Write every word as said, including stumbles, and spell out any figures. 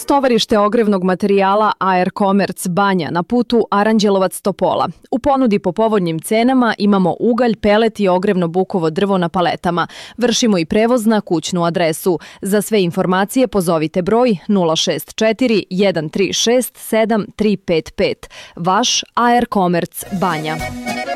Tovarište ogrevnog materijala A R Commerce Banja na putu Aranđelovac-Topola. U ponudi po povoljnim cenama imamo ugalj, pelet i ogrevno bukovo drvo na paletama. Vršimo i prevoz na kućnu adresu. Za sve informacije pozovite broj nula šest četiri jedan tri šest sedam tri pet pet. Vaš A R Commerce Banja.